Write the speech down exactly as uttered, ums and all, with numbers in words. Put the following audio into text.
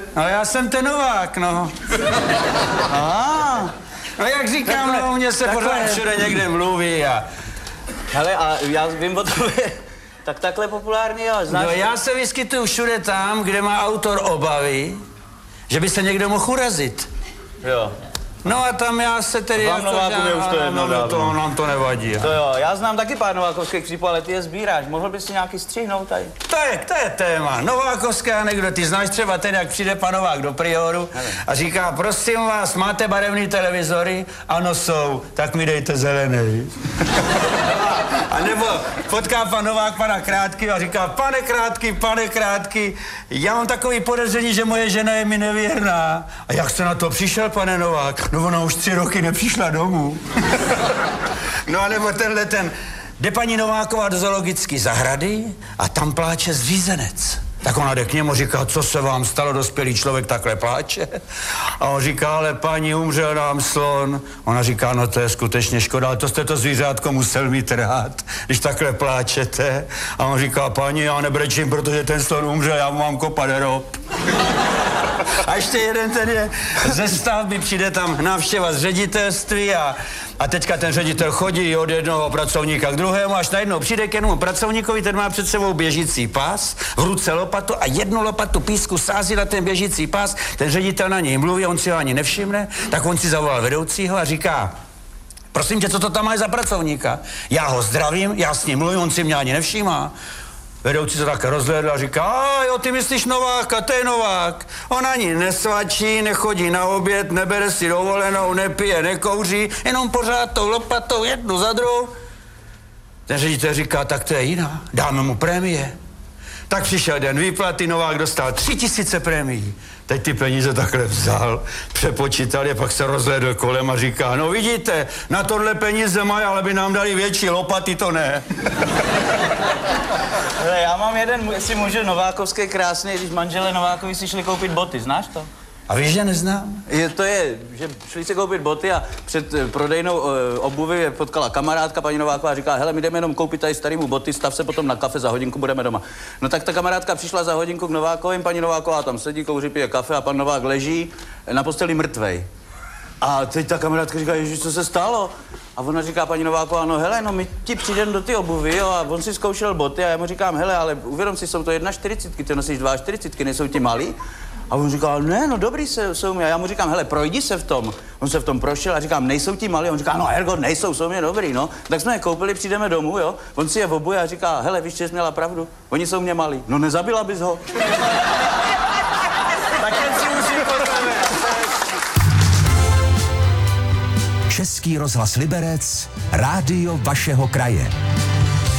No já jsem ten Novák, no. Aha. No jak říkám, Takhle, no, u mě se takhle. pořád všude někde mluví a... Hele, a já vím o tobě, tak takhle populární, jo, znáš? No já se vyskytuju všude tam, kde má autor obavy, že by se někdo mohl urazit. Jo. No a tam já se tedy... Vám Nováku je už to jedno no, to, dávno. nám to nevadí. To jo, já znám taky pár novákovských přípů, ale ty je sbíráš. Mohl bys si nějaký střihnout tady? To je, to je téma. Novákovské anekdoty. Ty znáš třeba ten, jak přijde pan Novák do Prioru a říká, prosím vás, máte barevný televizory? Ano, jsou. Tak mi dejte zelený. A nebo potká pan Novák pana Krátký a říká, pane Krátký, pane Krátký, já mám takový podezření, že moje žena je mi nevěrná. A jak jste na to přišel, pane Novák? No ona už tři roky nepřišla domů. No a nebo tenhle ten, jde paní Nováková do zoologické zahrady a tam pláče zřízenec. Tak ona jde k němu, říká, co se vám stalo, dospělý člověk takhle pláče? A on říká, ale paní, umřel nám slon. Ona říká, no to je skutečně škoda, ale to jste to zvířátko musel mít rád, když takhle pláčete. A on říká, paní, já nebrečím, protože ten slon umřel, já mu mám kopat hrob. A ještě jeden ten je ze stavby, přijde tam návštěva z ředitelství a, a teďka ten ředitel chodí od jednoho pracovníka k druhému, až najednou přijde k jednomu pracovníkovi, ten má před sebou běžící pás, v ruce lopatu a jednu lopatu písku sází na ten běžící pás, ten ředitel na něj mluví, on si ho ani nevšimne, tak on si zavolal vedoucího a říká, prosím tě, co to tam máš za pracovníka? Já ho zdravím, já s ním mluvím, on si mě ani nevšímá. Vedoucí se tak rozhlédl a říká, a jo, ty myslíš Nováka, to je Novák. On ani nesvačí, nechodí na oběd, nebere si dovolenou, nepije, nekouří, jenom pořád tou lopatou jednu za druhou. Ten ředitel říká, tak to je jiná, dáme mu prémie. Tak přišel den výplaty, Novák dostal tři tisíce prémií. Teď ty peníze takhle vzal, přepočítal je, pak se rozhlédl kolem a říká, no vidíte, na tohle peníze mají, ale by nám dali větší lopaty, to ne. Hele, já mám jeden, jestli můžu, novákovský krásný, když manželé Novákovi si šli koupit boty, znáš to? A víš, že neznám? Je, to je, že šli si koupit boty a před eh, prodejnou eh, obuvy je potkala kamarádka, paní Nováková, a říká, hele, my jdeme jenom koupit tady starýmu boty, stav se potom na kafe, za hodinku budeme doma. No tak ta kamarádka přišla za hodinku k Novákovým, paní Nováková tam sedí, kouří, pije kafe a pan Novák leží na posteli mrtvej. A teď ta kamarádka říká, ježiš, co se stalo? A ona říká, paní Nováková, no hele, no my ti přijdeme do ty obuvy, jo, a on si zkoušel boty a já mu říkám, hele, ale uvědom si, jsou to jedna čtyřicítky, ty nosíš dva čtyřicítky, nejsou ti malý? A on říká, ne, no dobrý se, jsou mi. A já mu říkám, hele, projdi se v tom. On se v tom prošel a říkám, nejsou ti malí. On říká, no ergo, nejsou, jsou mě dobrý, no. Tak jsme je koupili, přijdeme domů, jo. On si je obuje a říká, hele, víš, že jsi měla pravdu. Oni jsou mě malí. No nezabila bys ho. Tak jen si musím pozorovat. Český rozhlas Liberec, rádio vašeho kraje.